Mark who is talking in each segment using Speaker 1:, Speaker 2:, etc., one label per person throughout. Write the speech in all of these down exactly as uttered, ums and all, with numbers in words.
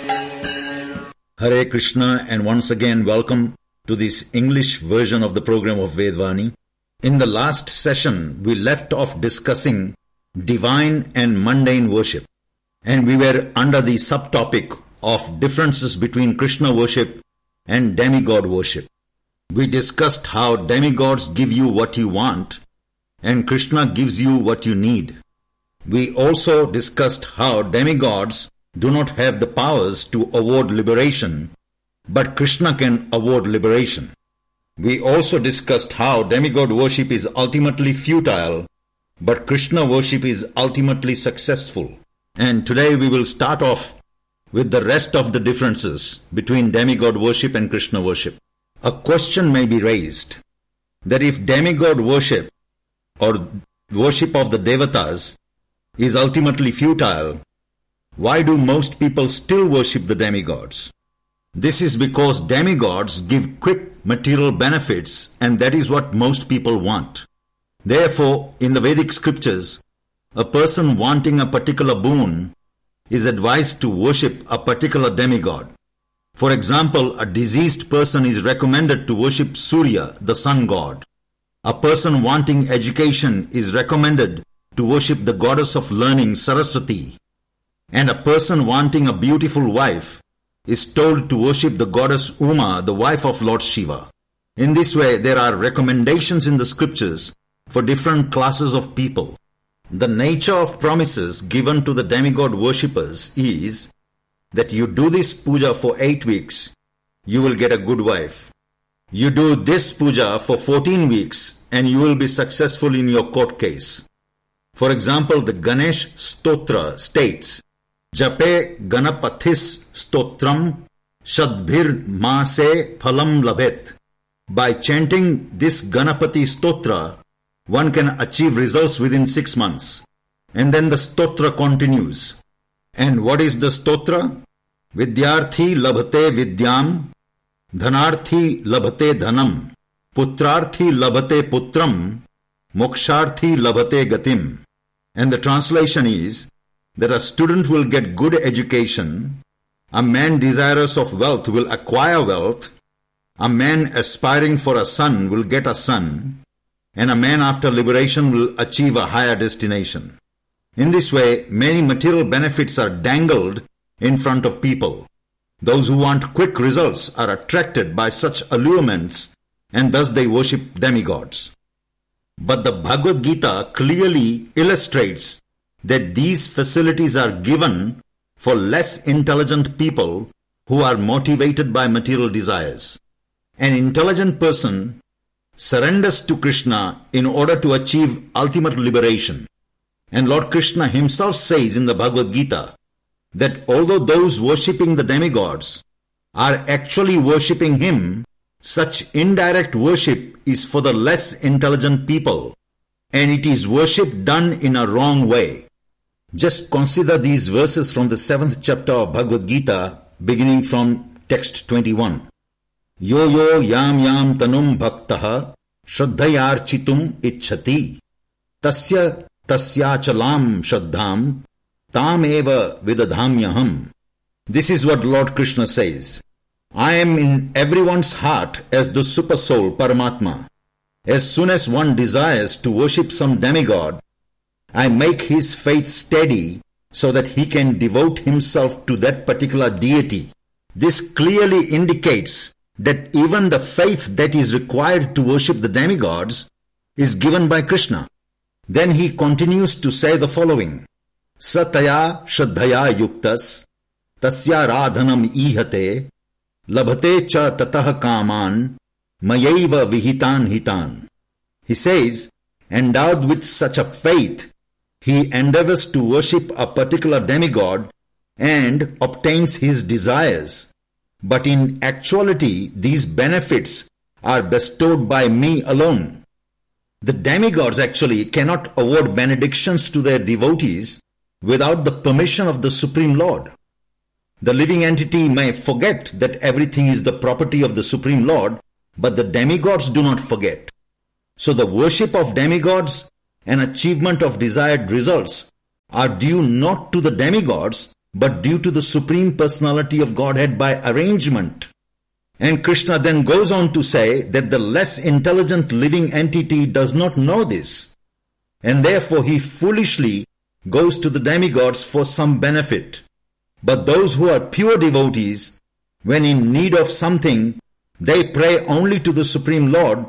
Speaker 1: Hare Krishna, and once again welcome to this English version of the program of Vedvani. In the last session, we left off discussing divine and mundane worship, and we were under the subtopic of differences between Krishna worship and demigod worship. We discussed how demigods give you what you want and Krishna gives you what you need. We also discussed how demigods do not have the powers to award liberation, but Krishna can award liberation. We also discussed how demigod worship is ultimately futile, but Krishna worship is ultimately successful. And today we will start off with the rest of the differences between demigod worship and Krishna worship. A question may be raised that if demigod worship or worship of the devatas is ultimately futile, why do most people still worship the demigods? This is because demigods give quick material benefits, and that is what most people want. Therefore, in the Vedic scriptures, a person wanting a particular boon is advised to worship a particular demigod. For example, a diseased person is recommended to worship Surya, the sun god. A person wanting education is recommended to worship the goddess of learning, Saraswati. And a person wanting a beautiful wife is told to worship the goddess Uma, the wife of Lord Shiva. In this way, there are recommendations in the scriptures for different classes of people. The nature of promises given to the demigod worshippers is that you do this puja for eight weeks, you will get a good wife. You do this puja for fourteen weeks and you will be successful in your court case. For example, the Ganesh Stotra states, Jape Ganapathis Stotram Shadbhir Maase Phalam Labhet. By chanting this Ganapati Stotra, one can achieve results within six months. And then the Stotra continues. And what is the Stotra? Vidyarthi labhate vidyam, dhanarthi labhate dhanam, putrarthi labhate putram, moksharthi labhate gatim. And the translation is that a student will get good education, a man desirous of wealth will acquire wealth, a man aspiring for a son will get a son, and a man after liberation will achieve a higher destination. In this way, many material benefits are dangled in front of people. Those who want quick results are attracted by such allurements, and thus they worship demigods. But the Bhagavad Gita clearly illustrates that these facilities are given for less intelligent people who are motivated by material desires. An intelligent person surrenders to Krishna in order to achieve ultimate liberation. And Lord Krishna himself says in the Bhagavad Gita that although those worshipping the demigods are actually worshipping him, such indirect worship is for the less intelligent people, and it is worship done in a wrong way. Just consider these verses from the seventh chapter of Bhagavad Gita, beginning from text twenty-one. Yo yo yam yam tanum bhaktaha shraddhayarchitum ichhati tasya tasyachalam shraddham tam eva vidadhamyaham. This is what Lord Krishna says. I am in everyone's heart as the super soul Paramatma. As soon as one desires to worship some demigod, I make his faith steady so that he can devote himself to that particular deity. This clearly indicates that even the faith that is required to worship the demigods is given by Krishna. Then he continues to say the following. Sataya shraddhaya yuktas tasya radhanam ihate labhate cha tatah kaman mayaiva vihitan hitan. He says, endowed with such a faith, he endeavors to worship a particular demigod and obtains his desires. But in actuality, these benefits are bestowed by me alone. The demigods actually cannot award benedictions to their devotees without the permission of the Supreme Lord. The living entity may forget that everything is the property of the Supreme Lord, but the demigods do not forget. So the worship of demigods and achievement of desired results are due not to the demigods, but due to the Supreme Personality of Godhead by arrangement. And Krishna then goes on to say that the less intelligent living entity does not know this, and therefore he foolishly goes to the demigods for some benefit. But those who are pure devotees, when in need of something, they pray only to the Supreme Lord,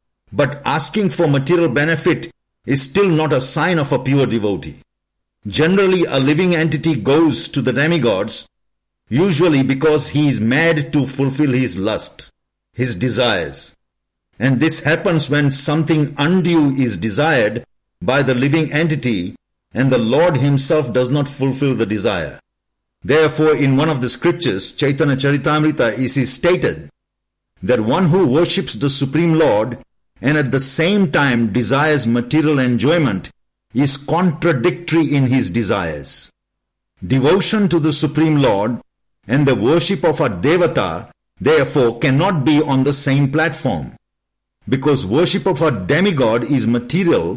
Speaker 1: but asking for material benefit is still not a sign of a pure devotee. Generally, a living entity goes to the demigods, usually because he is mad to fulfill his lust, his desires. And this happens when something undue is desired by the living entity and the Lord himself does not fulfill the desire. Therefore, in one of the scriptures, Chaitanya Charitamrita, it is stated that one who worships the Supreme Lord and at the same time desires material enjoyment is contradictory in his desires. Devotion to the Supreme Lord and the worship of a devata, therefore, cannot be on the same platform, because worship of a demigod is material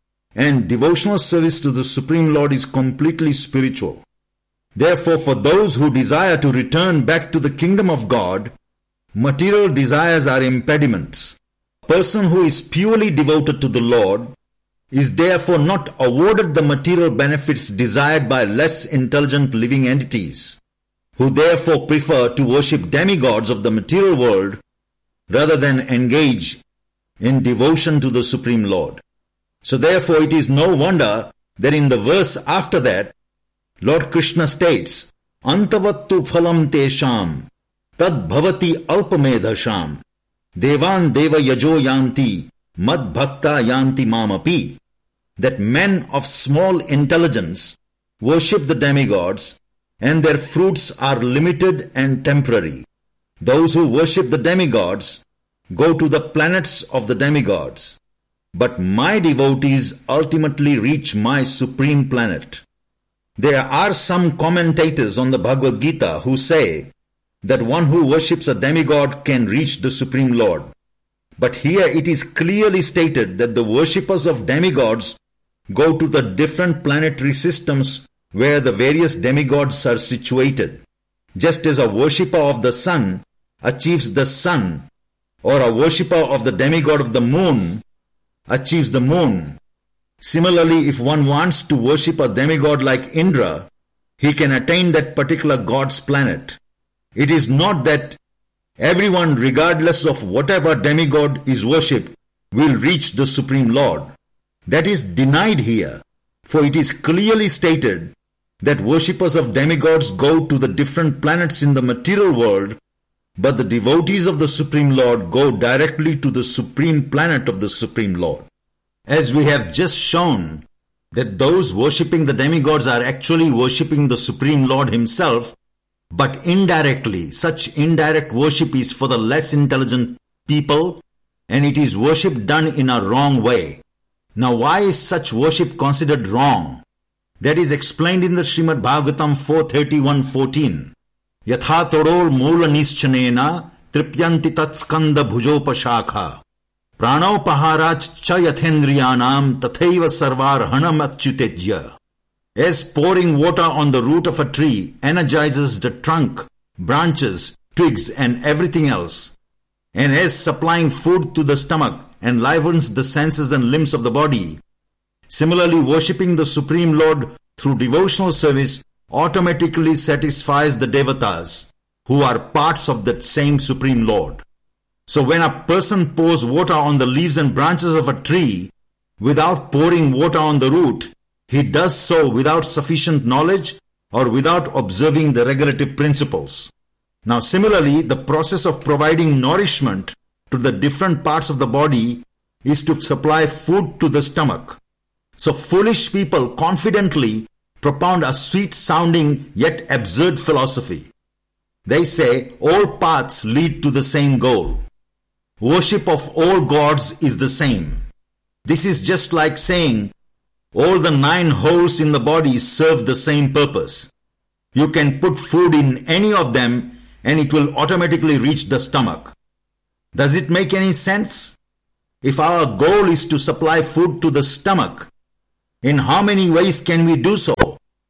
Speaker 1: and devotional service to the Supreme Lord is completely spiritual. Therefore, for those who desire to return back to the kingdom of God, material desires are impediments. A person who is purely devoted to the Lord is therefore not awarded the material benefits desired by less intelligent living entities, who therefore prefer to worship demigods of the material world rather than engage in devotion to the Supreme Lord. So therefore it is no wonder that in the verse after that, Lord Krishna states, Antavattu phalam tesham, tad bhavati alpamedhasham, devan deva yajo yanti, mad bhakta yanti mamapi, that men of small intelligence worship the demigods, and their fruits are limited and temporary. Those who worship the demigods go to the planets of the demigods, but my devotees ultimately reach my supreme planet. There are some commentators on the Bhagavad Gita who say that one who worships a demigod can reach the Supreme Lord. But here it is clearly stated that the worshippers of demigods go to the different planetary systems where the various demigods are situated. Just as a worshipper of the sun achieves the sun, or a worshipper of the demigod of the moon achieves the moon. Similarly, if one wants to worship a demigod like Indra, he can attain that particular god's planet. It is not that everyone, regardless of whatever demigod is worshipped, will reach the Supreme Lord. That is denied here, for it is clearly stated that worshippers of demigods go to the different planets in the material world, but the devotees of the Supreme Lord go directly to the supreme planet of the Supreme Lord. As we have just shown that those worshipping the demigods are actually worshipping the Supreme Lord himself, but indirectly, such indirect worship is for the less intelligent people, and it is worship done in a wrong way. Now, why is such worship considered wrong? That is explained in the Srimad Bhagavatam four thirty-one fourteen. Yatha todol moola nischanena tripyanti tatskanda bhujopashakha pranaupaharach cha yathendriyanam tathaiva sarvar hanam achyutejya. As pouring water on the root of a tree energizes the trunk, branches, twigs and everything else, and as supplying food to the stomach enlivens the senses and limbs of the body, similarly worshipping the Supreme Lord through devotional service automatically satisfies the devatas, who are parts of that same Supreme Lord. So when a person pours water on the leaves and branches of a tree without pouring water on the root, he does so without sufficient knowledge or without observing the regulative principles. Now similarly, the process of providing nourishment to the different parts of the body is to supply food to the stomach. So foolish people confidently propound a sweet-sounding yet absurd philosophy. They say all paths lead to the same goal. Worship of all gods is the same. This is just like saying all the nine holes in the body serve the same purpose. You can put food in any of them and it will automatically reach the stomach. Does it make any sense? If our goal is to supply food to the stomach, in how many ways can we do so?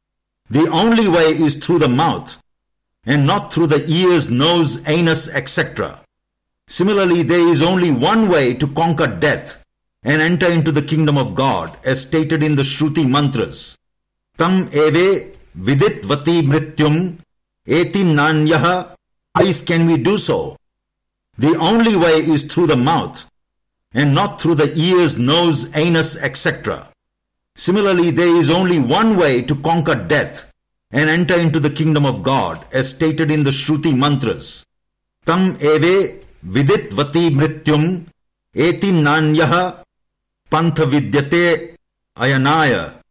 Speaker 1: The only way is through the mouth, and not through the ears, nose, anus, et cetera. Similarly, there is only one way to conquer death and enter into the kingdom of God, as stated in the Shruti mantras. Tam eve viditvati mrityum eti nanyaha. How can we do so? The only way is through the mouth, and not through the ears, nose, anus, et cetera. Similarly, there is only one way to conquer death and enter into the kingdom of God, as stated in the Shruti mantras. Tam eve viditvati mrityum eti nanyaha pantha vidyate ayanaya.